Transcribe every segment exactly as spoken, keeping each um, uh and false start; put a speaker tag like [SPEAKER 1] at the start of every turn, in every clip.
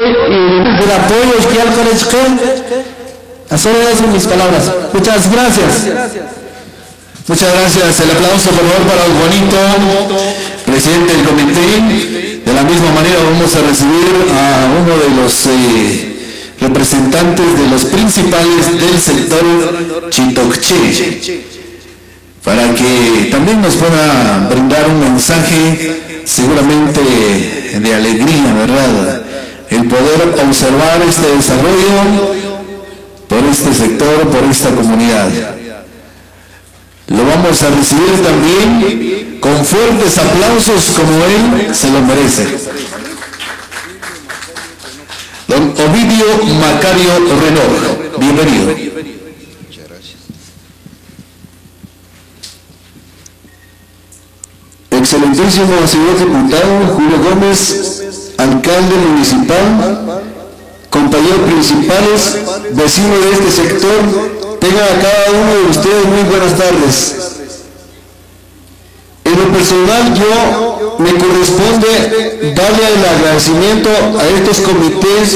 [SPEAKER 1] y el apoyo que al colegio. Solo eso mis palabras. Muchas gracias.
[SPEAKER 2] Muchas gracias. El aplauso por favor para Juanito, presidente del comité. De la misma manera vamos a recibir a uno de los eh, representantes de los principales del sector Chitocché, para que también nos pueda brindar un mensaje seguramente de alegría, ¿verdad? El poder observar este desarrollo por este sector, por esta comunidad. Lo vamos a recibir también con fuertes aplausos como él se lo merece. Don Ovidio Macario Renor, bienvenido.
[SPEAKER 3] Muchas gracias.
[SPEAKER 4] Excelentísimo señor diputado Julio Gómez, alcalde municipal, compañeros principales, vecinos de este sector, tengan a cada uno de ustedes muy buenas tardes. En lo personal yo me corresponde darle el agradecimiento a estos comités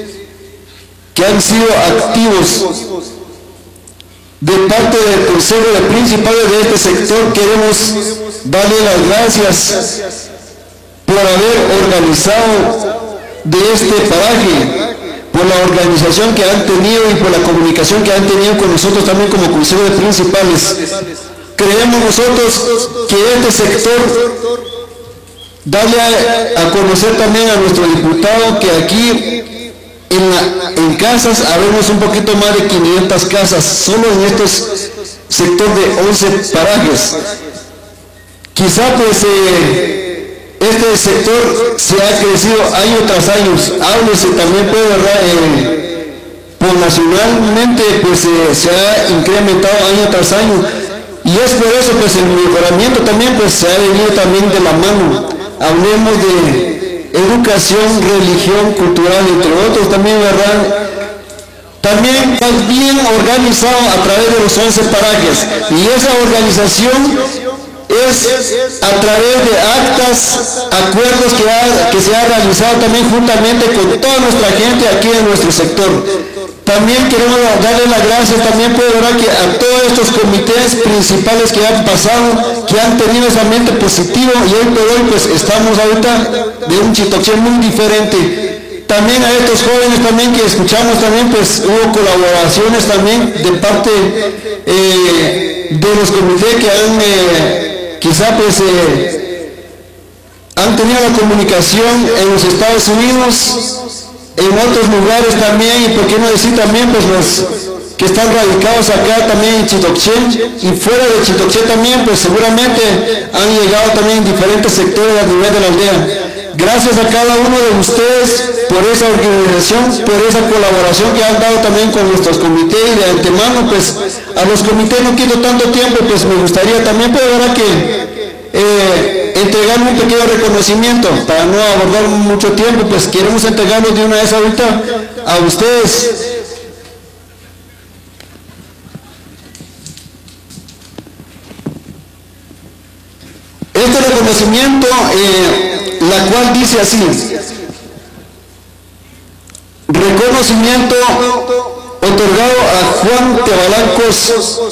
[SPEAKER 4] que han sido activos. De parte del Consejo de Principales de este sector queremos darle las gracias por haber organizado de este paraje, por la organización que han tenido y por la comunicación que han tenido con nosotros también como Consejo de Principales. Creemos nosotros que este sector, darle a, a conocer también a nuestro diputado que aquí en, la, en casas habemos un poquito más de quinientas casas, solo en estos sector de once parajes. Quizá pues eh, este sector se ha crecido año tras año, háblese también puede verdad, eh, por nacionalmente pues eh, se ha incrementado año tras año. Y es por eso pues el mejoramiento también pues se ha venido también de la mano. Hablemos de educación, religión, cultural, entre otros también, ¿verdad? También pues, bien organizado a través de los once parajes. Y esa organización es a través de actas, acuerdos que, ha, que se ha realizado también juntamente con toda nuestra gente aquí en nuestro sector. También queremos darle las gracias también puede verdad que a todos estos comités principales que han pasado, que han tenido esa mente positiva y hoy por hoy pues estamos ahorita de un Chitocché muy diferente. También a estos jóvenes también que escuchamos también pues hubo colaboraciones también de parte eh, de los comités que han eh, quizá pues eh, han tenido la comunicación en los Estados Unidos, en otros lugares también, y por qué no decir también pues los que están radicados acá también en Chitocché y fuera de Chitocché también pues seguramente han llegado también en diferentes sectores a nivel de la aldea. Gracias a cada uno de ustedes por esa organización, por esa colaboración que han dado también con nuestros comités y de antemano pues a los comités no quito tanto tiempo pues me gustaría también pues verdad que Eh, entregar un pequeño reconocimiento para no abordar mucho tiempo pues queremos entregarlos de una vez ahorita a ustedes. Este reconocimiento eh, la cual dice así: reconocimiento otorgado a Juan Tebalancos